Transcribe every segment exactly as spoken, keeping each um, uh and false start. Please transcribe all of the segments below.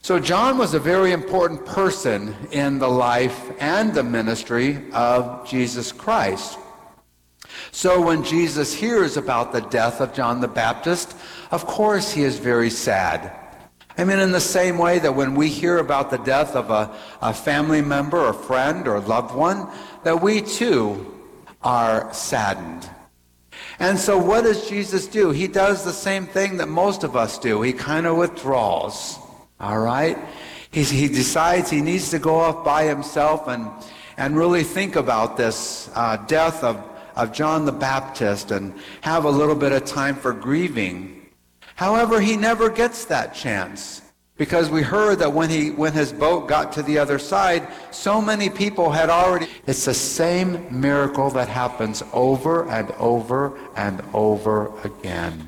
So John was a very important person in the life and the ministry of Jesus Christ. So when Jesus hears about the death of John the Baptist, of course he is very sad. I mean, in the same way that when we hear about the death of a, a family member or friend or loved one, that we too are saddened. And so what does Jesus do? He does the same thing that most of us do. He kind of withdraws, all right? He's, he decides he needs to go off by himself and, and really think about this uh, death of, of John the Baptist and have a little bit of time for grieving. However, he never gets that chance, because we heard that when he when his boat got to the other side, so many people had already... It's the same miracle that happens over and over and over again.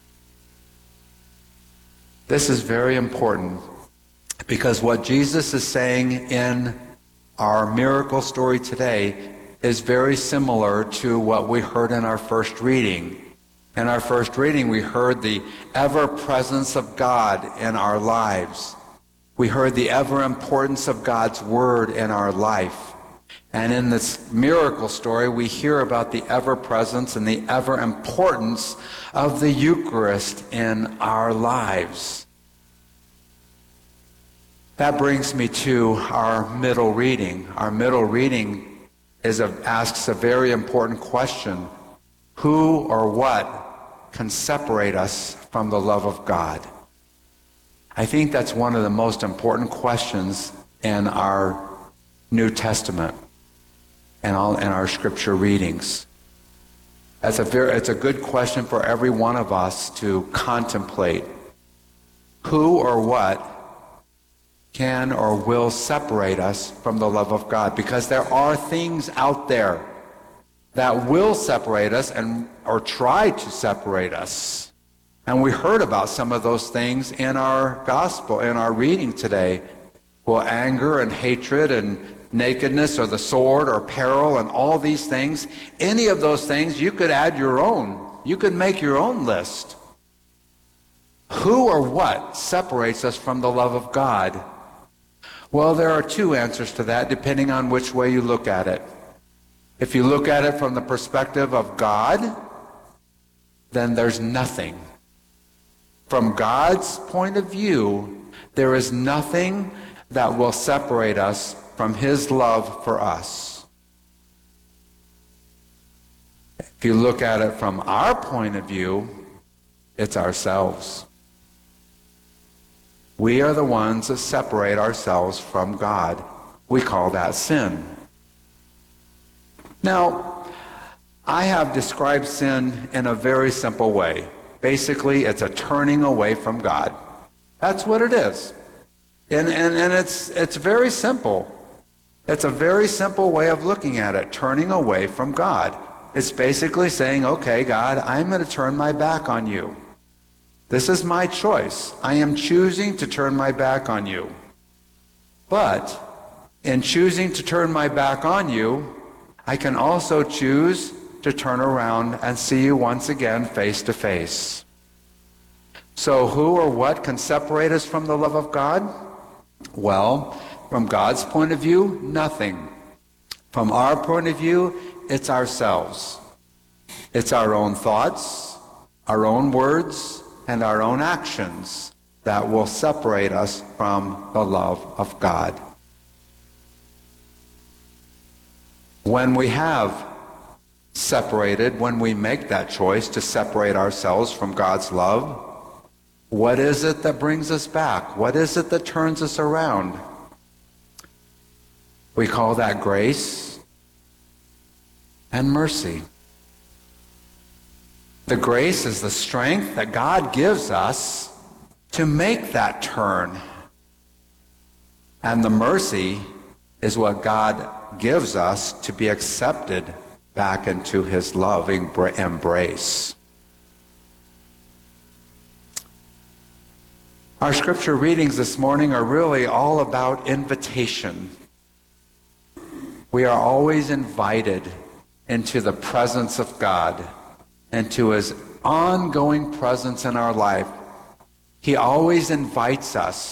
This is very important, because what Jesus is saying in our miracle story today is very similar to what we heard in our first reading. In our first reading, we heard the ever-presence of God in our lives. We heard the ever-importance of God's Word in our life. And in this miracle story, we hear about the ever-presence and the ever-importance of the Eucharist in our lives. That brings me to our middle reading. Our middle reading is a, asks a very important question. Who or what can separate us from the love of God? I think that's one of the most important questions in our New Testament and all in our scripture readings. That's a very, it's a good question for every one of us to contemplate. Who or what can or will separate us from the love of God? Because there are things out there that will separate us and or try to separate us. And we heard about some of those things in our gospel, in our reading today. Well, anger and hatred and nakedness or the sword or peril and all these things, any of those things, you could add your own. You could make your own list. Who or what separates us from the love of God? Well, there are two answers to that, depending on which way you look at it. If you look at it from the perspective of God, then there's nothing. From God's point of view, there is nothing that will separate us from His love for us. If you look at it from our point of view, it's ourselves. We are the ones that separate ourselves from God. We call that sin. Now, I have described sin in a very simple way. Basically, it's a turning away from God. That's what it is. And, and, and it's, it's very simple. It's a very simple way of looking at it, turning away from God. It's basically saying, okay, God, I'm going to turn my back on you. This is my choice. I am choosing to turn my back on you. But in choosing to turn my back on you, I can also choose to turn around and see you once again face to face. So who or what can separate us from the love of God? Well, from God's point of view, nothing. From our point of view, it's ourselves. It's our own thoughts, our own words, and our own actions that will separate us from the love of God. When we have separated, when we make that choice to separate ourselves from God's love, what is it that brings us back? What is it that turns us around? We call that grace and mercy. The grace is the strength that God gives us to make that turn. And the mercy is what God gives us to be accepted back into His loving embrace. Our scripture readings this morning are really all about invitation. We are always invited into the presence of God, into His ongoing presence in our life. He always invites us